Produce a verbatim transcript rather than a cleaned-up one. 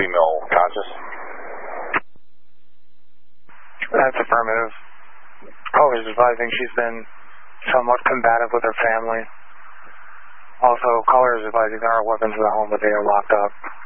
female conscious? That's affirmative. Caller is advising she's been somewhat combative with her family. Also, caller is advising there are weapons in the home, but they are locked up.